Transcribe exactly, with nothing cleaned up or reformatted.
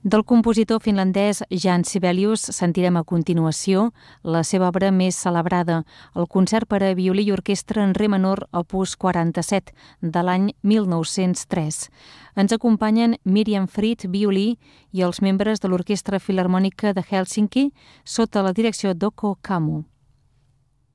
Del compositor finlandès Jan Sibelius sentirem a continuació la seva obra més celebrada, el concert per a violí i orquestra en re menor opus quaranta-set de l'any mil nou-cents tres. Ens acompanyen Miriam Fried, violí, i els membres de l'Orquestra Filharmònica de Hèlsinki sota la direcció d'Oko Kammu.